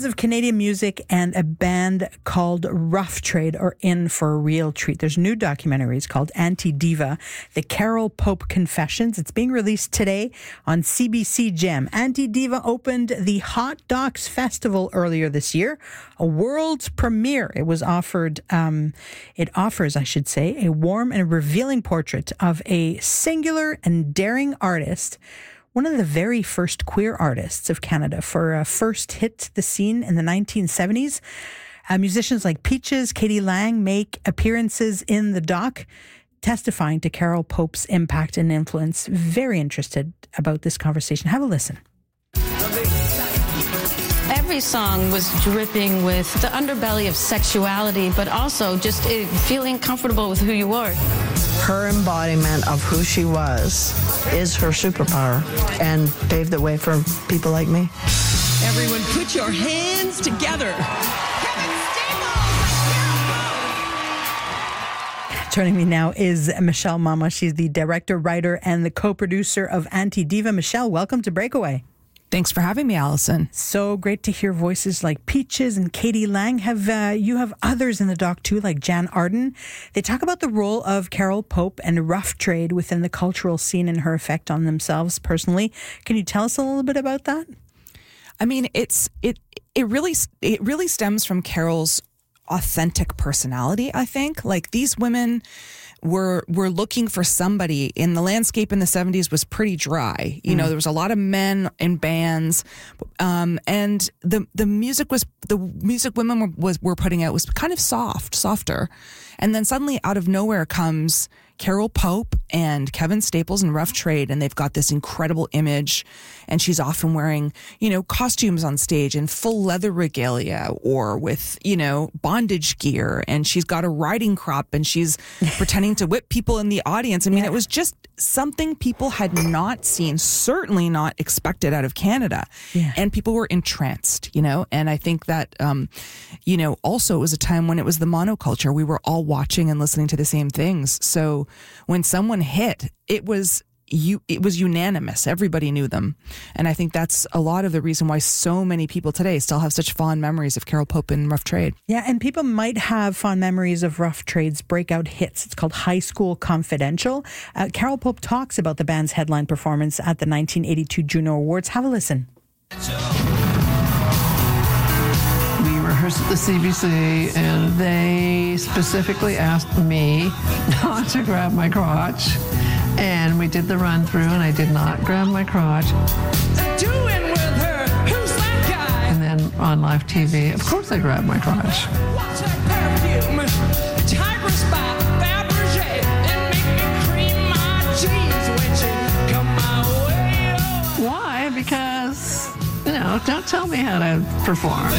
Fans of Canadian music and a band called Rough Trade are in for a real treat. There's new documentaries called Anti-Diva, The Carol Pope Confessions. It's being released today on CBC Gem. Anti-Diva opened the Hot Docs Festival earlier this year, a world premiere. It offers, a warm and revealing portrait of a singular and daring artist, one of the very first queer artists of Canada, for first hit the scene in the 1970s. Musicians like Peaches, Katie Lang make appearances in the doc, testifying to Carol Pope's impact and influence. Very interested about this conversation. Have a listen. Every song was dripping with the underbelly of sexuality, but also just feeling comfortable with who you were. Her embodiment of who she was is her superpower and paved the way for people like me. Everyone put your hands together. Joining me now is Michelle Mama. She's the director, writer, and the co-producer of Anti-Diva. Michelle, welcome to Breakaway. Thanks for having me, Allison. So great to hear voices like Peaches and Katie Lang. You have others in the doc too, like Jan Arden. They talk about the role of Carol Pope and Rough Trade within the cultural scene and her effect on themselves personally. Can you tell us a little bit about that? I mean, it really stems from Carol's authentic personality, I think. Like, these women were looking for somebody. In the landscape in the 70s was pretty dry. You know, there was a lot of men in bands, and the music women were putting out was kind of softer. And then suddenly out of nowhere comes Carol Pope and Kevin Staples and Rough Trade, and they've got this incredible image, and she's often wearing, costumes on stage in full leather regalia or with, bondage gear, and she's got a riding crop and she's pretending to whip people in the audience. I mean, It was just something people had not seen, certainly not expected out of Canada. Yeah. And people were entranced, and I think that, also it was a time when it was the monoculture. We were all watching and listening to the same things. So when someone hit, it was unanimous. Everybody knew them. And I think that's a lot of the reason why so many people today still have such fond memories of Carol Pope and Rough Trade. Yeah, and people might have fond memories of Rough Trade's breakout hits. It's called High School Confidential. Carol Pope talks about the band's headline performance at the 1982 Juno Awards. Have a listen. We rehearsed at the CBC, and they specifically asked me not to grab my crotch. And we did the run through, and I did not grab my crotch. Doing with her, who's that guy? And then on live TV, of course I grabbed my crotch. What's that perfume? Tigress by Fabergé. And make me cream my cheese when she come my way. Oh. Why? Because, don't tell me how to perform.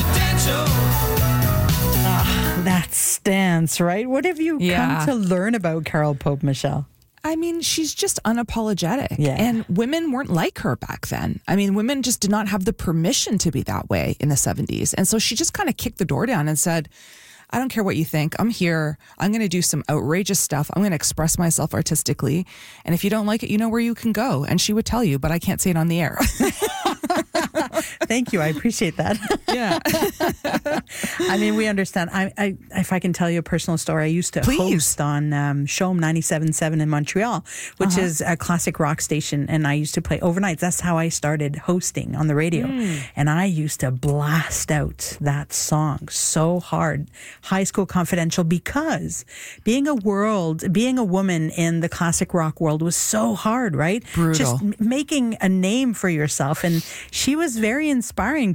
That stance, right? What have you come to learn about Carol Pope, Michelle? I mean, she's just unapologetic. Yeah. And women weren't like her back then. I mean, women just did not have the permission to be that way in the 70s. And so she just kind of kicked the door down and said, I don't care what you think. I'm here. I'm going to do some outrageous stuff. I'm going to express myself artistically. And if you don't like it, you know where you can go. And she would tell you, but I can't say it on the air. Thank you. I appreciate that. Yeah. I mean, we understand. I if I can tell you a personal story, I used to host on Showm 97.7 in Montreal, which is a classic rock station, and I used to play overnights. That's how I started hosting on the radio. And I used to blast out that song so hard, High School Confidential, because being a woman in the classic rock world was so hard, right? Brutal. Just making a name for yourself. And she was very inspiring